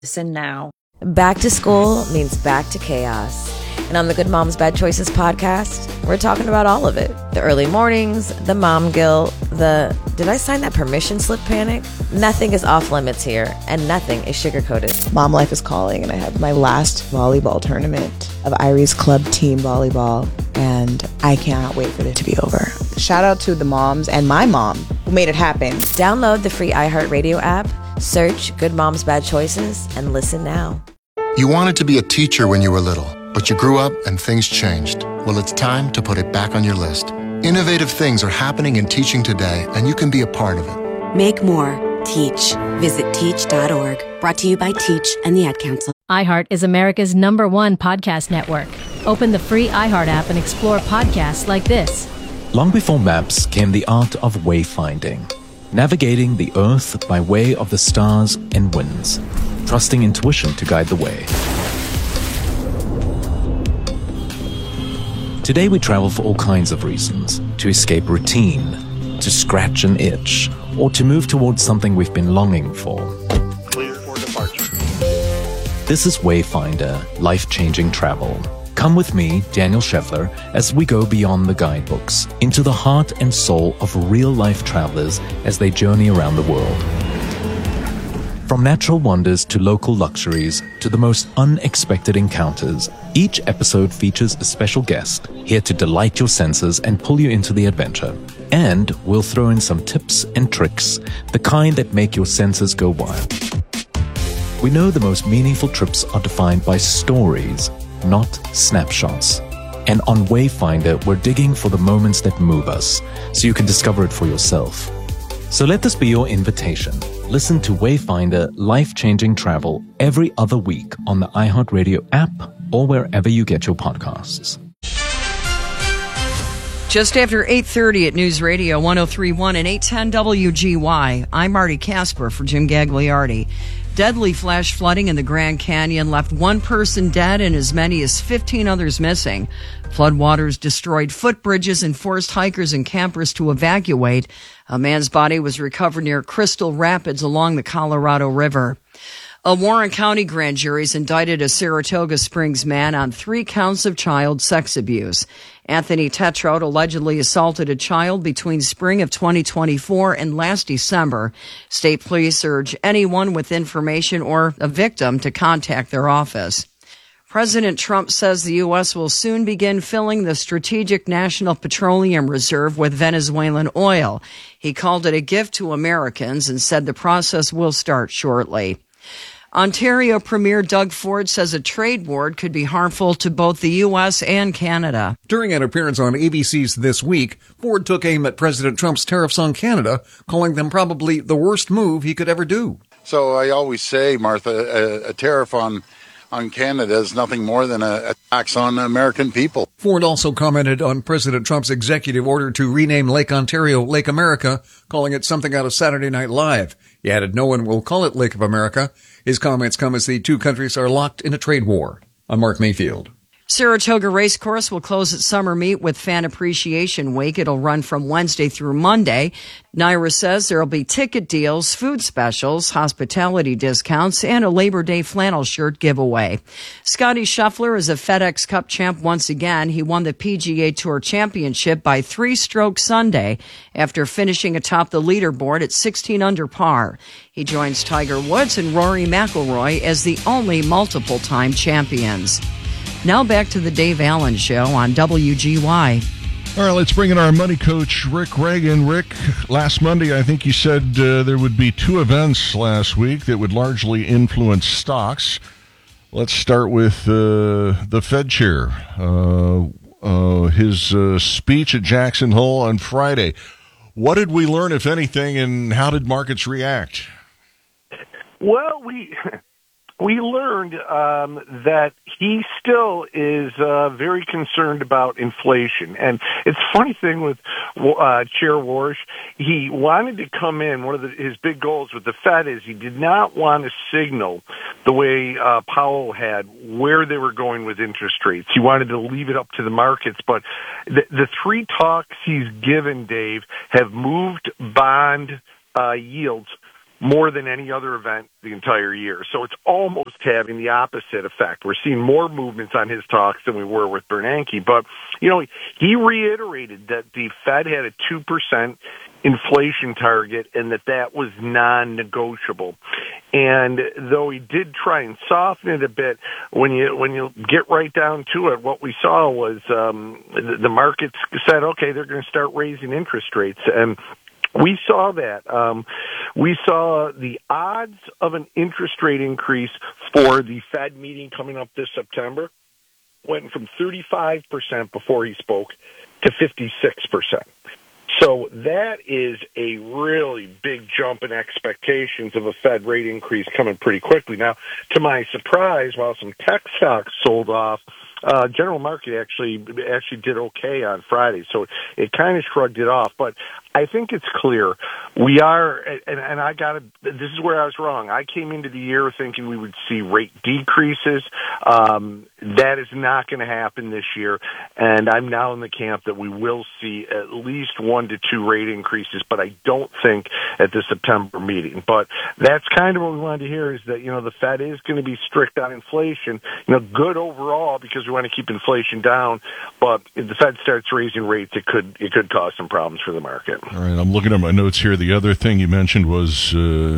Listen now. Back to school means back to chaos. And on the Good Moms Bad Choices podcast, we're talking about all of it. The early mornings, the mom guilt, the did I sign that permission slip panic? Nothing is off limits here, and nothing is sugar-coated. Mom life is calling, and I have my last volleyball tournament of Irie's club team volleyball, and I cannot wait for it to be over. Shout out to the moms and my mom who made it happen. Download the free iHeartRadio app, search Good Moms Bad Choices, and listen now. You wanted to be a teacher when you were little, but you grew up and things changed. Well, it's time to put it back on your list. Innovative things are happening in teaching today, and you can be a part of it. Make more. Teach. Visit teach.org. Brought to you by Teach and the Ad Council. iHeart is America's #1 podcast network. Open the free iHeart app and explore podcasts like this. Long before maps came the art of wayfinding, navigating the earth by way of the stars and winds, trusting intuition to guide the way. Today we travel for all kinds of reasons: to escape routine, to scratch an itch, or to move towards something we've been longing for. Clear for departure. This is Wayfinder, life-changing travel. Come with me, Daniel Scheffler, as we go beyond the guidebooks, into the heart and soul of real-life travelers as they journey around the world. From natural wonders to local luxuries to the most unexpected encounters, each episode features a special guest here to delight your senses and pull you into the adventure. And we'll throw in some tips and tricks, the kind that make your senses go wild. We know the most meaningful trips are defined by stories, not snapshots. And on Wayfinder, we're digging for the moments that move us, so you can discover it for yourself. So let this be your invitation. Listen to Wayfinder Life-Changing Travel every other week on the iHeartRadio app or wherever you get your podcasts. Just after 8:30 at News Radio 103.1 and 810 WGY, I'm Marty Casper for Jim Gagliardi. Deadly flash flooding in the Grand Canyon left one person dead and as many as 15 others missing. Floodwaters destroyed footbridges and forced hikers and campers to evacuate. A man's body was recovered near Crystal Rapids along the Colorado River. A Warren County grand jury's indicted a Saratoga Springs man on 3 counts of child sex abuse. Anthony Tetrout allegedly assaulted a child between spring of 2024 and last December. State police urge anyone with information or a victim to contact their office. President Trump says the U.S. will soon begin filling the Strategic National Petroleum Reserve with Venezuelan oil. He called it a gift to Americans and said the process will start shortly. Ontario Premier Doug Ford says a trade war could be harmful to both the U.S. and Canada. During an appearance on ABC's This Week, Ford took aim at President Trump's tariffs on Canada, calling them probably the worst move he could ever do. So I always say, Martha, a tariff on Canada is nothing more than a tax on American people. Ford also commented on President Trump's executive order to rename Lake Ontario Lake America, calling it something out of Saturday Night Live. He added no one will call it Lake of America. His comments come as the two countries are locked in a trade war. I'm Mark Mayfield. Saratoga Racecourse will close its summer meet with Fan Appreciation Week. It'll run from Wednesday through Monday. Naira says there will be ticket deals, food specials, hospitality discounts, and a Labor Day flannel shirt giveaway. Scotty Scheffler is a FedEx Cup champ once again. He won the PGA Tour Championship by 3-stroke Sunday after finishing atop the leaderboard at 16 under par. He joins Tiger Woods and Rory McIlroy as the only multiple-time champions. Now back to the Dave Allen Show on WGY. All right, let's bring in our money coach, Rick Reagan. Rick, last Monday, I think you said there would be 2 events last week that would largely influence stocks. Let's start with the Fed chair, his speech at Jackson Hole on Friday. What did we learn, if anything, and how did markets react? Well, we learned that he still is very concerned about inflation. And it's a funny thing with Chair Warsh. He wanted to come in. One of his big goals with the Fed is he did not want to signal the way Powell had where they were going with interest rates. He wanted to leave it up to the markets. But the 3 talks he's given, Dave, have moved bond yields more than any other event the entire year. So it's almost having the opposite effect. We're seeing more movements on his talks than we were with Bernanke. But, he reiterated that the Fed had a 2% inflation target and that was non-negotiable. And though he did try and soften it a bit, when you get right down to it, what we saw was the markets said, okay, they're going to start raising interest rates. And we saw that. We saw the odds of an interest rate increase for the Fed meeting coming up this September went from 35% before he spoke to 56%. So that is a really big jump in expectations of a Fed rate increase coming pretty quickly. Now, to my surprise, while some tech stocks sold off, general market actually did okay on Friday, so it kind of shrugged it off. But I think it's clear we are, and this is where I was wrong. I came into the year thinking we would see rate decreases. That is not going to happen this year, and I'm now in the camp that we will see at least 1 to 2 rate increases, but I don't think at the September meeting. But that's kind of what we wanted to hear, is that, the Fed is going to be strict on inflation, good overall because we want to keep inflation down, but if the Fed starts raising rates, it could cause some problems for the market. All right, I'm looking at my notes here. The other thing you mentioned was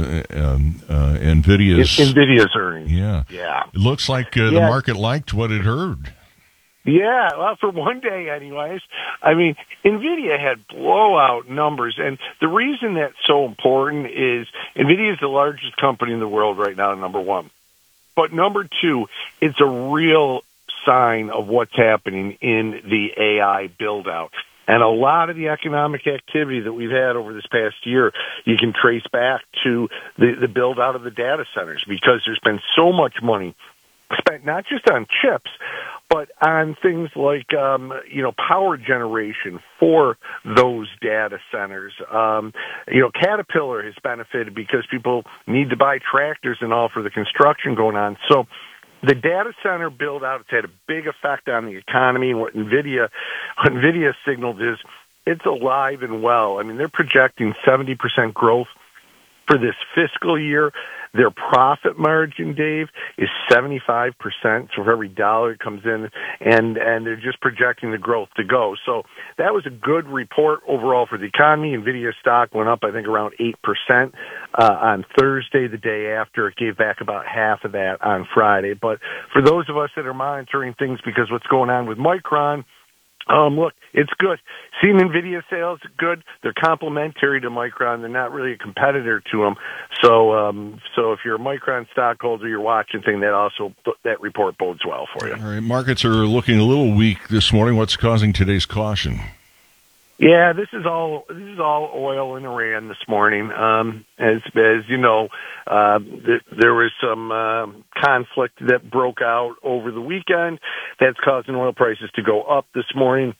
NVIDIA's earnings. Yeah. It looks like the market liked what it heard. Yeah, well, for one day anyways. I mean, NVIDIA had blowout numbers, and the reason that's so important is NVIDIA is the largest company in the world right now, number one. But number two, it's a real sign of what's happening in the AI build-out. And a lot of the economic activity that we've had over this past year, you can trace back to the build-out of the data centers, because there's been so much money spent not just on chips, but on things like, power generation for those data centers. Caterpillar has benefited because people need to buy tractors and all for the construction going on. So the data center build-out has had a big effect on the economy. What NVIDIA signaled is it's alive and well. I mean, they're projecting 70% growth for this fiscal year. Their profit margin, Dave, is 75%. So for every dollar it comes in, and they're just projecting the growth to go. So that was a good report overall for the economy. NVIDIA stock went up, I think, around 8% on Thursday, the day after. It gave back about half of that on Friday. But for those of us that are monitoring things because what's going on with Micron, look, it's good. Seeing NVIDIA sales, good. They're complementary to Micron. They're not really a competitor to them. So if you're a Micron stockholder, you're watching thing, that report bodes well for you. All right, markets are looking a little weak this morning. What's causing today's caution? Yeah, this is all oil in Iran this morning. As you know, there was some conflict that broke out over the weekend that's causing oil prices to go up this morning.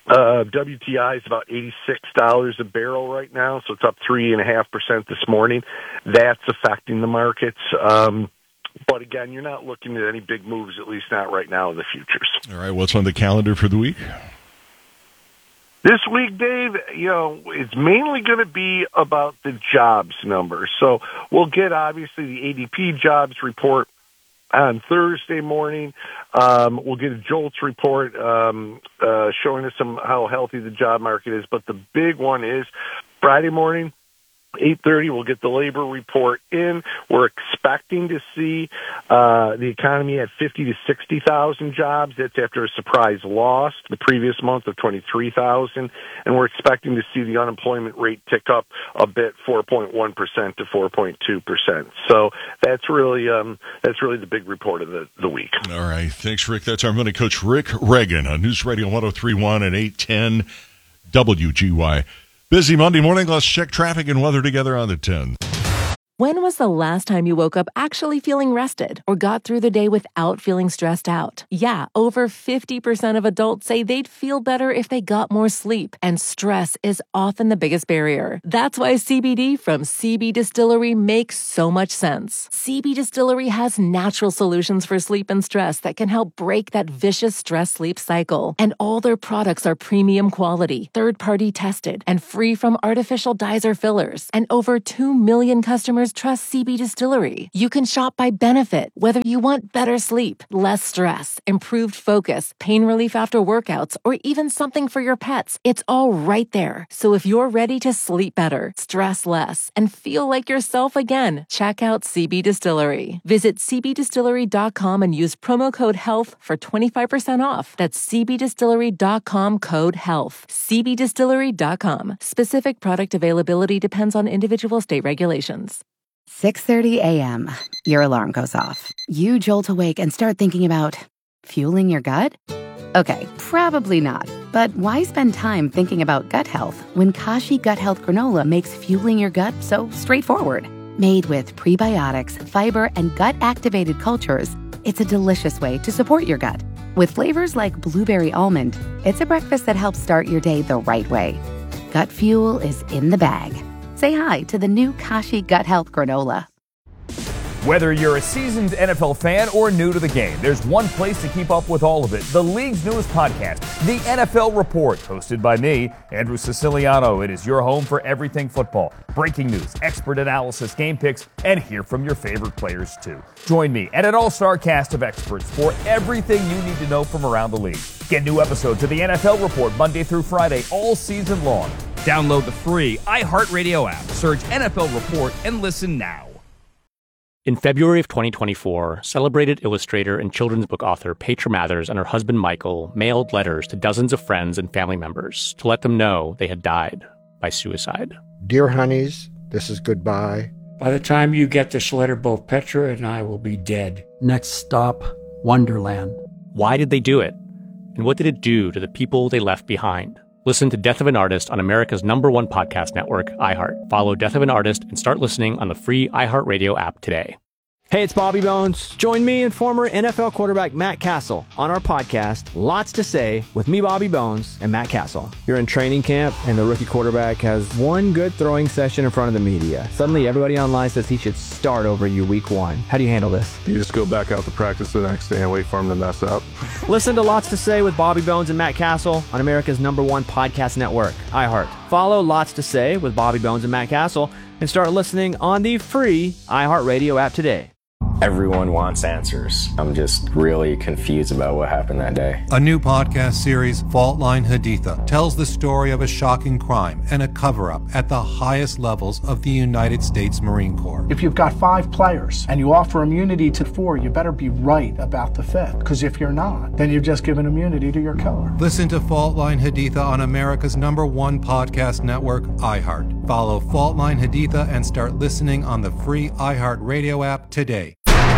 WTI is about $86 a barrel right now, so it's up 3.5% this morning. That's affecting the markets. But again, you're not looking at any big moves, at least not right now in the futures. All right, what's on the calendar for the week? This week, Dave, it's mainly going to be about the jobs numbers. So we'll get, obviously, the ADP jobs report on Thursday morning. We'll get a JOLTS report showing us how healthy the job market is. But the big one is Friday morning, 8:30, we'll get the labor report in. We're expecting to see the economy at 50 to 60,000 jobs. That's after a surprise loss the previous month of 23,000. And we're expecting to see the unemployment rate tick up a bit, 4.1% to 4.2%. So that's really the big report of the week. All right. Thanks, Rick. That's our money coach, Rick Reagan, on News Radio 103.1 and 810 WGY. Busy Monday morning. Let's check traffic and weather together on the 10th. When was the last time you woke up actually feeling rested or got through the day without feeling stressed out? Yeah, over 50% of adults say they'd feel better if they got more sleep, and stress is often the biggest barrier. That's why CBD from CB Distillery makes so much sense. CB Distillery has natural solutions for sleep and stress that can help break that vicious stress-sleep cycle. And all their products are premium quality, third-party tested, and free from artificial dyes or fillers. And over 2 million customers customers trust CB Distillery. You can shop by benefit, whether you want better sleep, less stress, improved focus, pain relief after workouts, or even something for your pets. It's all right there. So if you're ready to sleep better, stress less, and feel like yourself again, check out CB Distillery. Visit cbdistillery.com and use promo code HEALTH for 25% off. That's cbdistillery.com, code HEALTH. cbdistillery.com. Specific product availability depends on individual state regulations. 6:30 a.m. Your alarm goes off. You jolt awake and start thinking about fueling your gut? Okay, probably not. But why spend time thinking about gut health when Kashi Gut Health Granola makes fueling your gut so straightforward? Made with prebiotics, fiber, and gut-activated cultures, it's a delicious way to support your gut. With flavors like blueberry almond, it's a breakfast that helps start your day the right way. Gut fuel is in the bag. Say hi to the new Kashi Gut Health Granola. Whether you're a seasoned NFL fan or new to the game, there's one place to keep up with all of it. The league's newest podcast, The NFL Report, hosted by me, Andrew Siciliano. It is your home for everything football. Breaking news, expert analysis, game picks, and hear from your favorite players too. Join me and an all-star cast of experts for everything you need to know from around the league. Get new episodes of The NFL Report Monday through Friday all season long. Download the free iHeartRadio app, search NFL Report, and listen now. In February of 2024, celebrated illustrator and children's book author Petra Mathers and her husband Michael mailed letters to dozens of friends and family members to let them know they had died by suicide. Dear honeys, this is goodbye. By the time you get this letter, both Petra and I will be dead. Next stop, Wonderland. Why did they do it? And what did it do to the people they left behind? Listen to Death of an Artist on America's #1 podcast network, iHeart. Follow Death of an Artist and start listening on the free iHeartRadio app today. Hey, it's Bobby Bones. Join me and former NFL quarterback Matt Castle on our podcast, Lots to Say, with me, Bobby Bones, and Matt Castle. You're in training camp, and the rookie quarterback has one good throwing session in front of the media. Suddenly, everybody online says he should start over you week one. How do you handle this? You just go back out to practice the next day and wait for him to mess up. Listen to Lots to Say with Bobby Bones and Matt Castle on America's #1 podcast network, iHeart. Follow Lots to Say with Bobby Bones and Matt Castle and start listening on the free iHeartRadio app today. Everyone wants answers. I'm just really confused about what happened that day. A new podcast series, Fault Line Haditha, tells the story of a shocking crime and a cover-up at the highest levels of the United States Marine Corps. If you've got 5 players and you offer immunity to 4, you better be right about the 5th. Because if you're not, then you've just given immunity to your killer. Listen to Fault Line Haditha on America's #1 podcast network, iHeart. Follow Fault Line Haditha and start listening on the free iHeartRadio app today.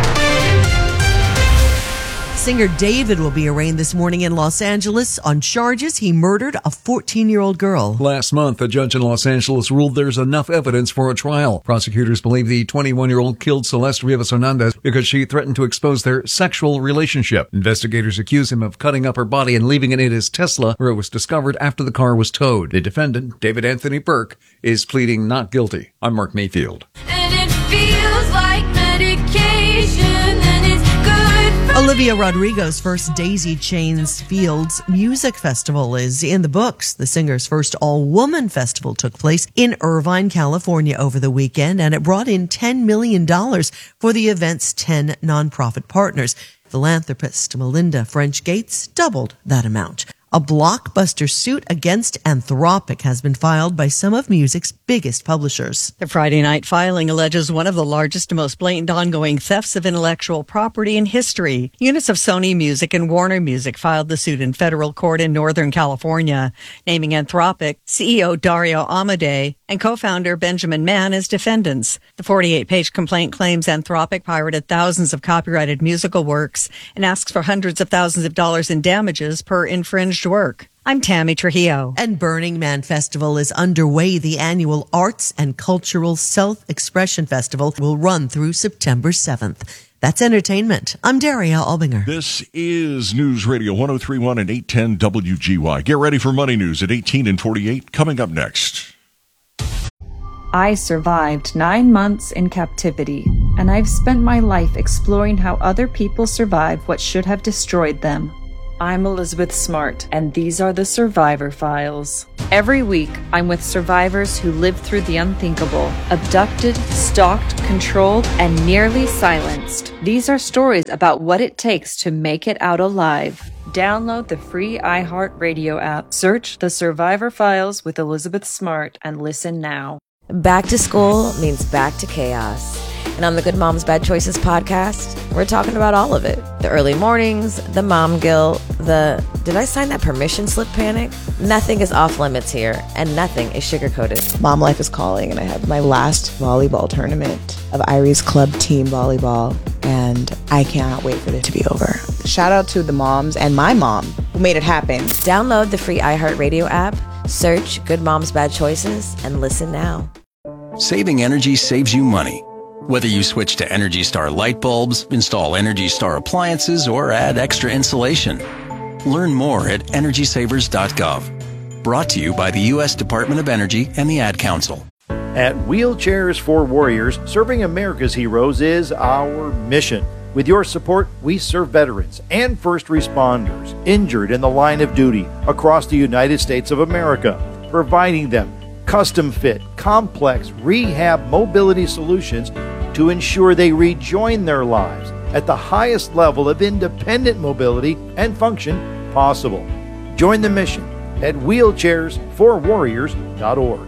Singer David will be arraigned this morning in Los Angeles on charges he murdered a 14-year-old girl. Last month, a judge in Los Angeles ruled there's enough evidence for a trial. Prosecutors believe the 21-year-old killed Celeste Rivas Hernandez because she threatened to expose their sexual relationship. Investigators accuse him of cutting up her body and leaving it in his Tesla, where it was discovered after the car was towed. The defendant, David Anthony Burke, is pleading not guilty. I'm Mark Mayfield. And it feels like medication, and it's good. Olivia Rodrigo's first Daisy Chains Fields Music Festival is in the books. The singer's first all-woman festival took place in Irvine, California over the weekend, and it brought in $10 million for the event's 10 nonprofit partners. Philanthropist Melinda French Gates doubled that amount. A blockbuster suit against Anthropic has been filed by some of music's biggest publishers. The Friday night filing alleges one of the largest and most blatant ongoing thefts of intellectual property in history. Units of Sony Music and Warner Music filed the suit in federal court in Northern California, naming Anthropic, CEO Dario Amodei, and co-founder Benjamin Mann as defendants. The 48-page complaint claims Anthropic pirated thousands of copyrighted musical works and asks for hundreds of thousands of dollars in damages per infringed work. I'm Tammy Trujillo. And Burning Man Festival is underway. The annual Arts and Cultural Self-Expression Festival will run through September 7th. That's entertainment. I'm Daria Albinger. This is News Radio 103.1 and 810 WGY. Get ready for Money News at 18 and 48 coming up next. I survived 9 months in captivity, and I've spent my life exploring how other people survive what should have destroyed them. I'm Elizabeth Smart, and these are the Survivor Files. Every week, I'm with survivors who lived through the unthinkable, abducted, stalked, controlled, and nearly silenced. These are stories about what it takes to make it out alive. Download the free iHeartRadio app. Search The Survivor Files with Elizabeth Smart and listen now. Back to school means back to chaos. And on the Good Moms Bad Choices podcast, we're talking about all of it. The early mornings, the mom guilt, the did I sign that permission slip panic? Nothing is off limits here, and nothing is sugar-coated. Mom life is calling, and I have my last volleyball tournament of Irie's Club Team Volleyball, and I cannot wait for it to be over. Shout out to the moms and my mom who made it happen. Download the free iHeartRadio app, search Good Moms Bad Choices, and listen now. Saving energy saves you money. Whether you switch to Energy Star light bulbs, install Energy Star appliances, or add extra insulation. Learn more at EnergySavers.gov. Brought to you by the U.S. Department of Energy and the Ad Council. At Wheelchairs for Warriors, serving America's heroes is our mission. With your support, we serve veterans and first responders injured in the line of duty across the United States of America, providing them custom-fit, complex rehab mobility solutions to ensure they rejoin their lives at the highest level of independent mobility and function possible. Join the mission at wheelchairsforwarriors.org.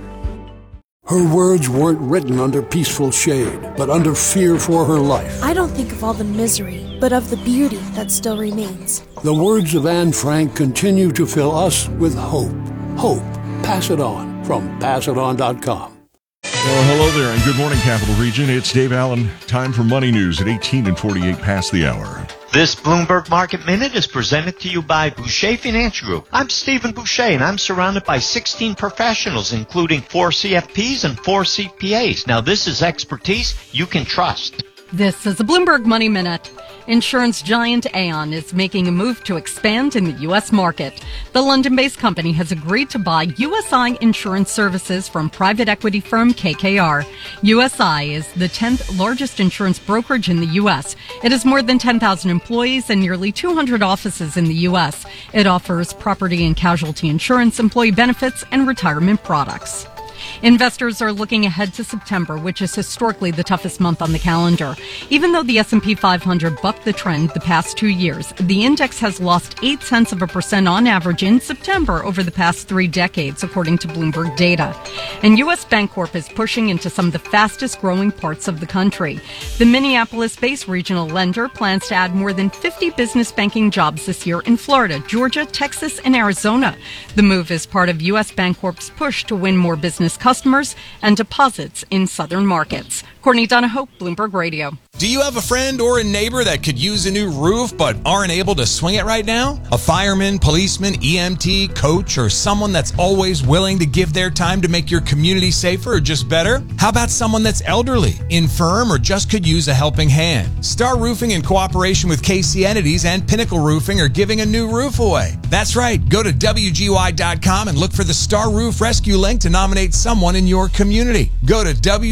Her words weren't written under peaceful shade, but under fear for her life. I don't think of all the misery, but of the beauty that still remains. The words of Anne Frank continue to fill us with hope. Hope. Pass it on from PassItOn.com. Well, hello there, and good morning, Capital Region. It's Dave Allen. Time for Money News at 18 and 48 past the hour. This Bloomberg Market Minute is presented to you by Boucher Financial Group. I'm Stephen Boucher, and I'm surrounded by 16 professionals, including 4 CFPs and 4 CPAs. Now, this is expertise you can trust. This is a Bloomberg Money Minute. Insurance giant Aon is making a move to expand in the U.S. market. The London-based company has agreed to buy USI Insurance Services from private equity firm KKR. USI is the 10th largest insurance brokerage in the U.S. It has more than 10,000 employees and nearly 200 offices in the U.S. It offers property and casualty insurance, employee benefits, and retirement products. Investors are looking ahead to September, which is historically the toughest month on the calendar. Even though the S&P 500 bucked the trend the past 2 years, the index has lost 0.8% on average in September over the past 3 decades, according to Bloomberg data. And U.S. Bancorp is pushing into some of the fastest growing parts of the country. The Minneapolis-based regional lender plans to add more than 50 business banking jobs this year in Florida, Georgia, Texas, and Arizona. The move is part of U.S. Bancorp's push to win more business customers and deposits in southern markets. Courtney Donahoe, Bloomberg Radio. Do you have a friend or a neighbor that could use a new roof but aren't able to swing it right now? A fireman, policeman, EMT, coach, or someone that's always willing to give their time to make your community safer or just better? How about someone that's elderly, infirm, or just could use a helping hand? Star Roofing, in cooperation with KC Entities and Pinnacle Roofing, are giving a new roof away. That's right. Go to WGY.com and look for the Star Roof Rescue link to nominate someone in your community. Go to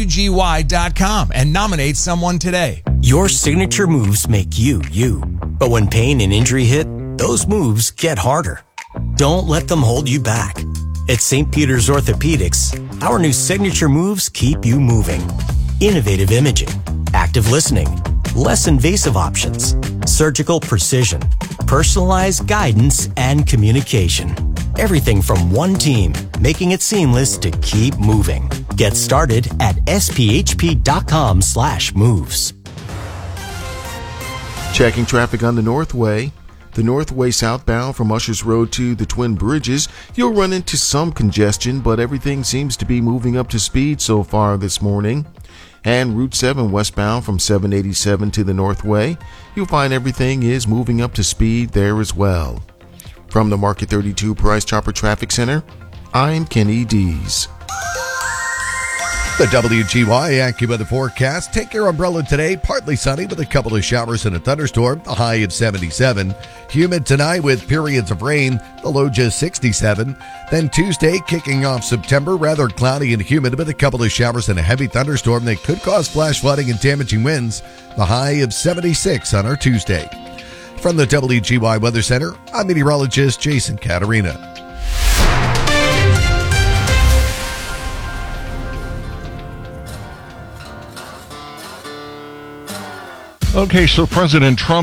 WGY.com and nominate someone today. Your signature moves make you, you. But when pain and injury hit, those moves get harder. Don't let them hold you back. At St. Peter's Orthopedics, our new signature moves keep you moving. Innovative imaging, active listening, less invasive options, surgical precision, personalized guidance, and communication. Everything from one team, making it seamless to keep moving. Get started at SPHP.com/moves. Checking traffic on the Northway. The Northway southbound from Ushers Road to the Twin Bridges, you'll run into some congestion, but everything seems to be moving up to speed so far this morning. And Route 7 westbound from 787 to the Northway, you'll find everything is moving up to speed there as well. From the Market 32 Price Chopper Traffic Center, I'm Kenny Dees. The WGY AccuWeather forecast. Take your umbrella today. Partly sunny with a couple of showers and a thunderstorm. A high of 77. Humid tonight with periods of rain. The low just 67. Then Tuesday, kicking off September, rather cloudy and humid with a couple of showers and a heavy thunderstorm that could cause flash flooding and damaging winds. The high of 76 on our Tuesday. From the WGY Weather Center, I'm meteorologist Jason Caterina. Okay, so President Trump